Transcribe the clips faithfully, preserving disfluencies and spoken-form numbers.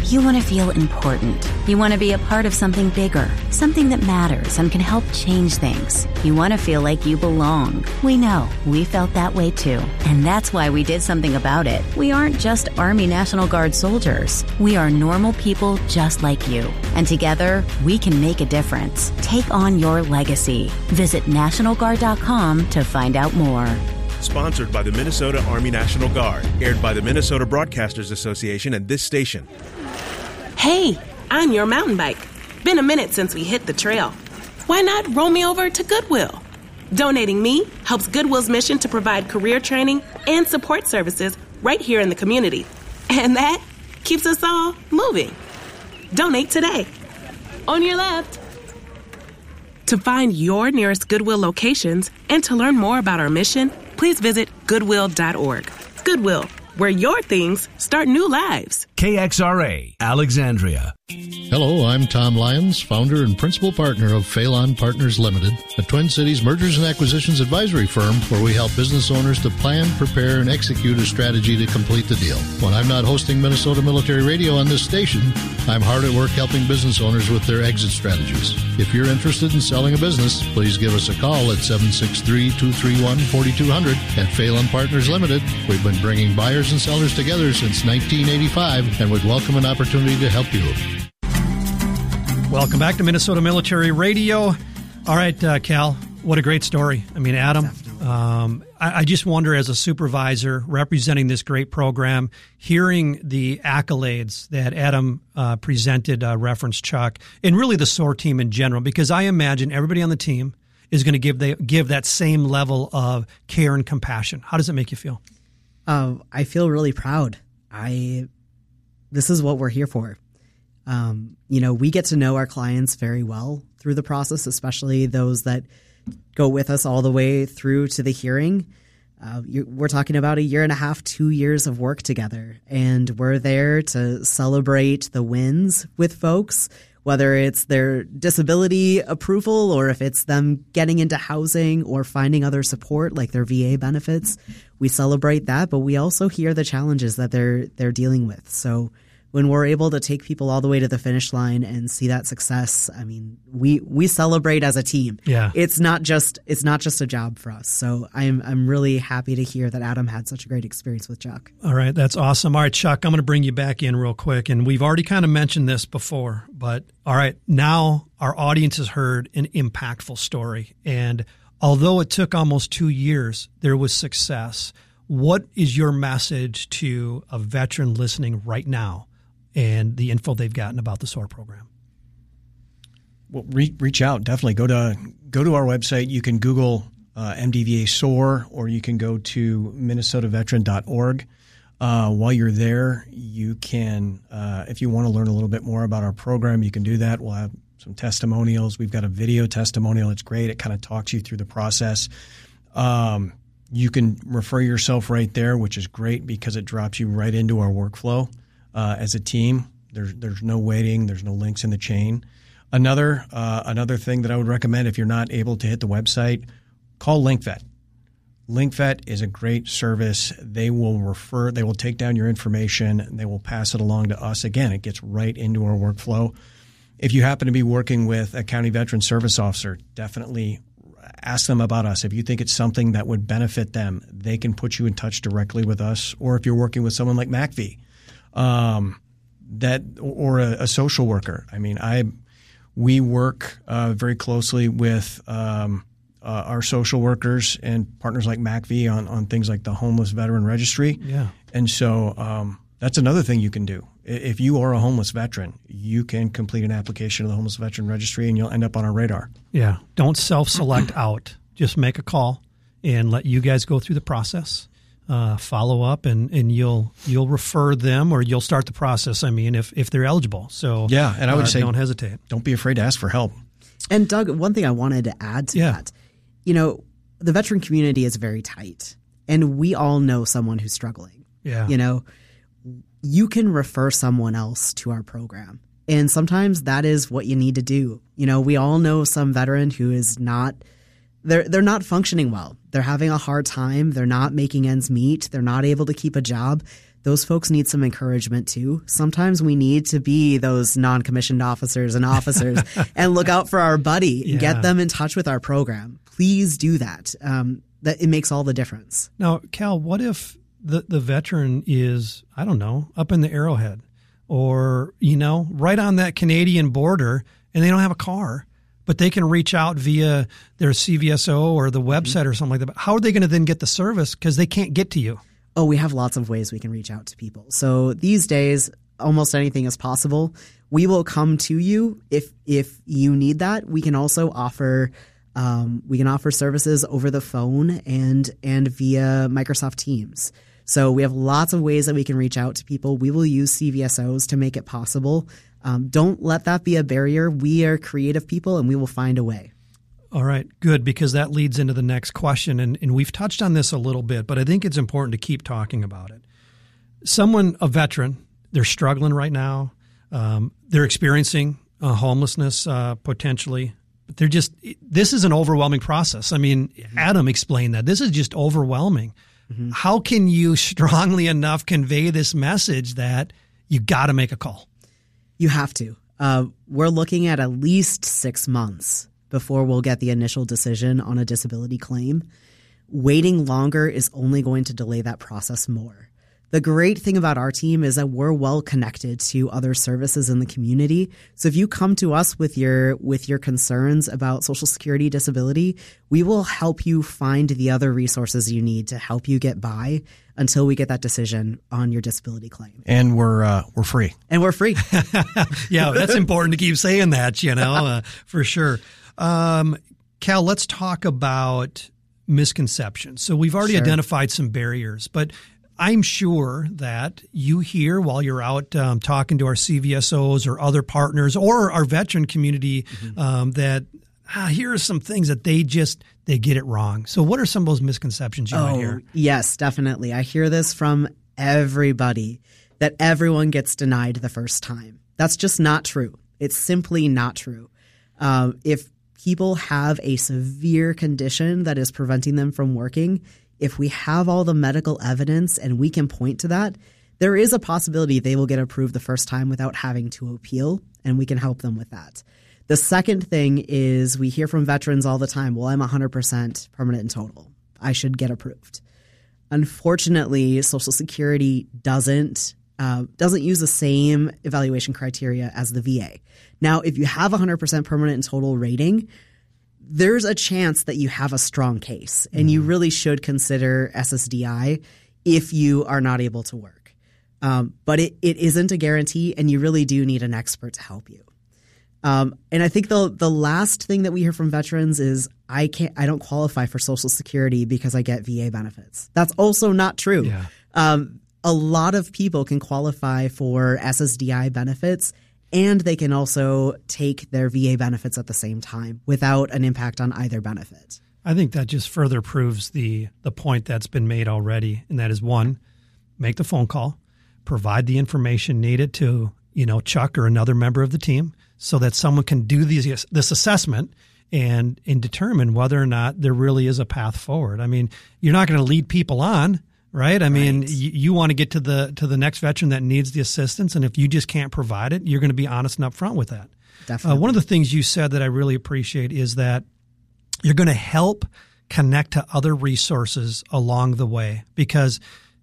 You want to feel important. You want to be a part of something bigger, something that matters and can help change things. You want to feel like you belong. We know. We felt that way too. And that's why we did something about it. We aren't just Army National Guard soldiers. We are normal people just like you. And together, we can make a difference. Take on your legacy. Visit National Guard dot com to find out more. Sponsored by the Minnesota Army National Guard. Aired by the Minnesota Broadcasters Association and this station. Hey, on your mountain bike. Been a minute since we hit the trail. Why not roll me over to Goodwill? Donating me helps Goodwill's mission to provide career training and support services right here in the community. And that keeps us all moving. Donate today. On your left. To find your nearest Goodwill locations and to learn more about our mission, please visit goodwill dot org. Goodwill, where your things start new lives. K X R A, Alexandria. Hello, I'm Tom Lyons, founder and principal partner of Phelan Partners Limited, a Twin Cities mergers and acquisitions advisory firm where we help business owners to plan, prepare, and execute a strategy to complete the deal. When I'm not hosting Minnesota Military Radio on this station, I'm hard at work helping business owners with their exit strategies. If you're interested in selling a business, please give us a call at seven six three, two three one, four two zero zero. At Phelan Partners Limited, we've been bringing buyers and sellers together since nineteen eighty-five and would welcome an opportunity to help you. Welcome back to Minnesota Military Radio. All right, uh, Cal, what a great story. I mean, Adam, um, I, I just wonder, as a supervisor representing this great program, hearing the accolades that Adam uh, presented, uh, reference Chuck, and really the S O A R team in general, because I imagine everybody on the team is going to give they, give that same level of care and compassion. How does it make you feel? Uh, I feel really proud. I this is what we're here for. Um, you know, we get to know our clients very well through the process, especially those that go with us all the way through to the hearing. Uh, you, we're talking about a year and a half, two years of work together, and we're there to celebrate the wins with folks, whether it's their disability approval or if it's them getting into housing or finding other support like their V A benefits. We celebrate that, but we also hear the challenges that they're they're dealing with. So when we're able to take people all the way to the finish line and see that success, I mean, we we celebrate as a team. Yeah. It's not just it's not just a job for us. So I'm I'm really happy to hear that Adam had such a great experience with Chuck. All right, that's awesome. All right, Chuck, I'm going to bring you back in real quick, and we've already kind of mentioned this before, but all right, now our audience has heard an impactful story, and although it took almost two years, there was success. What is your message to a veteran listening right now and the info they've gotten about the S O A R program? Well, re- reach out. Definitely go to go to our website. You can Google uh, M D V A S O A R, or you can go to minnesota veteran dot org. Uh, while you're there, you can, uh, if you want to learn a little bit more about our program, you can do that. We'll have some testimonials. We've got a video testimonial. It's great. It kind of talks you through the process. Um, you can refer yourself right there, which is great because it drops you right into our workflow. Uh, as a team, there's there's no waiting, there's no links in the chain. Another uh, another thing that I would recommend, if you're not able to hit the website, call LinkVet. LinkVet is a great service. They will refer, they will take down your information, and they will pass it along to us. Again, it gets right into our workflow. If you happen to be working with a county veteran service officer, definitely ask them about us. If you think it's something that would benefit them, they can put you in touch directly with us. Or if you're working with someone like MACV, Um, that or a, a social worker. I mean, I we work uh, very closely with um, uh, our social workers and partners like MACV on, on things like the Homeless Veteran Registry. Yeah, and so um, that's another thing you can do. If you are a homeless veteran, you can complete an application to the Homeless Veteran Registry, and you'll end up on our radar. Yeah, don't self-select out. Just make a call and let you guys go through the process. Uh, follow up and, and you'll you'll refer them or you'll start the process. I mean, if, if they're eligible. So yeah, and I would uh, say don't hesitate. Don't be afraid to ask for help. And Doug, one thing I wanted to add to yeah. that, you know, the veteran community is very tight, and we all know someone who's struggling. Yeah, you know, you can refer someone else to our program, and sometimes that is what you need to do. You know, we all know some veteran who is not. They're they're not functioning well. They're having a hard time. They're not making ends meet. They're not able to keep a job. those folks need some encouragement too. Sometimes we need to be those non-commissioned officers and officers and look out for our buddy and Yeah. get them in touch with our program. Please do that. Um, that it makes all the difference. Now, Cal, what if the, the veteran is, I don't know, up in the Arrowhead or, you know, right on that Canadian border and they don't have a car, but they can reach out via their C V S O or the website mm-hmm. or something like that. How are they going to then get the service because they can't get to you? Oh, we have lots of ways we can reach out to people. So these days, almost anything is possible. We will come to you if if you need that. We can also offer um, we can offer services over the phone and and via Microsoft Teams. So we have lots of ways that we can reach out to people. We will use C V S Os to make it possible. Um, don't let that be a barrier. We are creative people, and we will find a way. All right, good, because that leads into the next question, and, and we've touched on this a little bit, but I think it's important to keep talking about it. Someone, a veteran, they're struggling right now. Um, they're experiencing uh, homelessness uh, potentially, but they're just, this is an overwhelming process. I mean, mm-hmm. Adam explained that. This is just overwhelming. Mm-hmm. How can you strongly enough convey this message that you got to make a call? You have to. Uh, we're looking at at least six months before we'll get the initial decision on a disability claim. Waiting longer is only going to delay that process more. The great thing about our team is that we're well connected to other services in the community. So if you come to us with your with your concerns about Social Security disability, we will help you find the other resources you need to help you get by until we get that decision on your disability claim. And we're uh, we're free. And we're free. Yeah, that's important to keep saying that, you know, uh, for sure. Um, Cal, let's talk about misconceptions. So we've already Sure. identified some barriers, but I'm sure that you hear while you're out um, talking to our C V S Os or other partners or our veteran community mm-hmm. um, that ah, here are some things that they just, they get it wrong. So what are some of those misconceptions you oh, might hear? Yes, definitely. I hear this from everybody, that everyone gets denied the first time. That's just not true. It's simply not true. Um, if people have a severe condition that is preventing them from working, if we have all the medical evidence and we can point to that, there is a possibility they will get approved the first time without having to appeal, and we can help them with that. The second thing is we hear from veterans all the time, well, I'm one hundred percent permanent and total. I should get approved. Unfortunately, Social Security doesn't uh, doesn't use the same evaluation criteria as the V A. Now, if you have one hundred percent permanent and total rating, there's a chance that you have a strong case, and mm. you really should consider S S D I if you are not able to work. Um, but it, it isn't a guarantee, and you really do need an expert to help you. Um, and I think the the last thing that we hear from veterans is I can't I don't qualify for Social Security because I get V A benefits. That's also not true. Yeah. Um, a lot of people can qualify for S S D I benefits, and they can also take their V A benefits at the same time without an impact on either benefit. I think that just further proves the the point that's been made already, and that is, one, make the phone call, provide the information needed to, you know, Chuck or another member of the team so that someone can do these, this assessment and, and determine whether or not there really is a path forward. I mean, you're not going to lead people on, right? I mean, Right. you, you want to get to the to the next veteran that needs the assistance, and if you just can't provide it, you're going to be honest and upfront with that. Definitely. Uh, one of the things you said that I really appreciate is that you're going to help connect to other resources along the way, because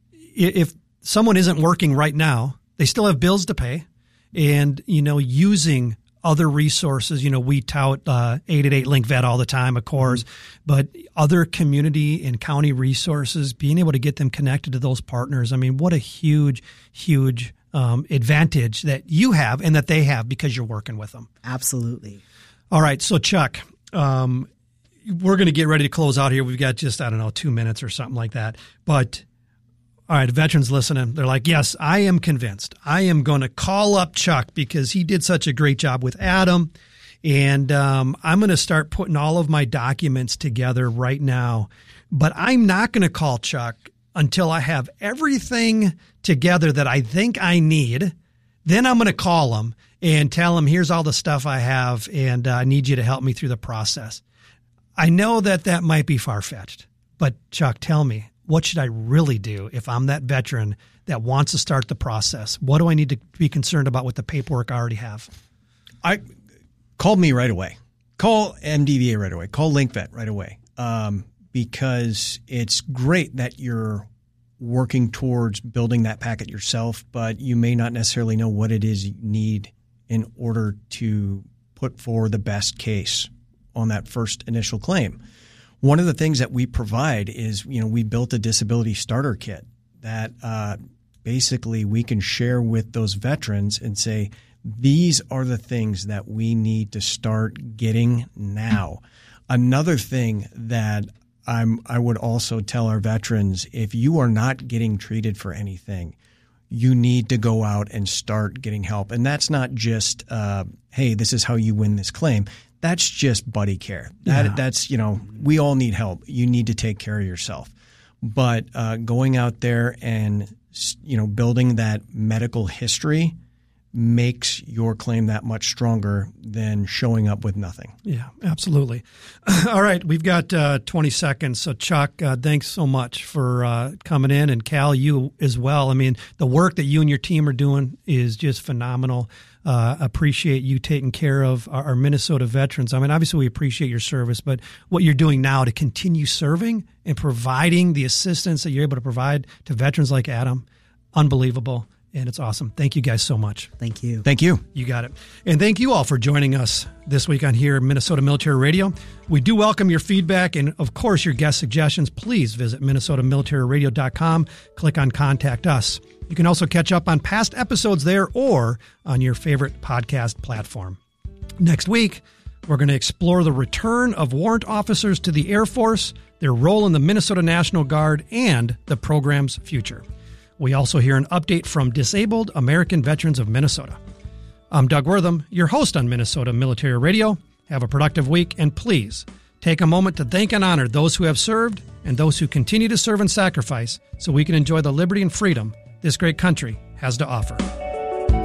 if someone isn't working right now, they still have bills to pay, and, you know, using other resources, you know, we tout uh, eight eight eight Link Vet all the time, of course, mm-hmm. but other community and county resources, being able to get them connected to those partners. I mean, what a huge, huge um, advantage that you have and that they have because you're working with them. Absolutely. All right. So, Chuck, um, we're going to get ready to close out here. We've got just, I don't know, two minutes or something like that. But all right, veterans listening, they're like, yes, I am convinced. I am going to call up Chuck because he did such a great job with Adam. And um, I'm going to start putting all of my documents together right now. But I'm not going to call Chuck until I have everything together that I think I need. Then I'm going to call him and tell him, here's all the stuff I have, and uh, I need you to help me through the process. I know that that might be far-fetched, but Chuck, tell me, what should I really do if I'm that veteran that wants to start the process? What do I need to be concerned about with the paperwork I already have? I call me right away. Call M D V A right away. Call LinkVet right away. Um, because it's great that you're working towards building that packet yourself, but you may not necessarily know what it is you need in order to put forward the best case on that first initial claim. One of the things that we provide is, you know, we built a disability starter kit that uh, basically we can share with those veterans and say, these are the things that we need to start getting now. Another thing that I'm, I would also tell our veterans, if you are not getting treated for anything, you need to go out and start getting help. And that's not just, uh, hey, this is how you win this claim. That's just buddy care. That, yeah. That's, you know, we all need help. You need to take care of yourself. But uh, going out there and, you know, building that medical history makes your claim that much stronger than showing up with nothing. Yeah, absolutely. All right, we've got uh, twenty seconds. So, Chuck, uh, thanks so much for uh, coming in, and Cal, you as well. I mean, the work that you and your team are doing is just phenomenal. Uh, appreciate you taking care of our, our Minnesota veterans. I mean, obviously, we appreciate your service, but what you're doing now to continue serving and providing the assistance that you're able to provide to veterans like Adam, unbelievable. And it's awesome. Thank you guys so much. Thank you. Thank you. You got it. And thank you all for joining us this week on here at Minnesota Military Radio. We do welcome your feedback and, of course, your guest suggestions. Please visit minnesota military radio dot com. Click on Contact Us. You can also catch up on past episodes there or on your favorite podcast platform. Next week, we're going to explore the return of warrant officers to the Air Force, their role in the Minnesota National Guard, and the program's future. We also hear an update from Disabled American Veterans of Minnesota. I'm Doug Wortham, your host on Minnesota Military Radio. Have a productive week, and please take a moment to thank and honor those who have served and those who continue to serve and sacrifice so we can enjoy the liberty and freedom this great country has to offer.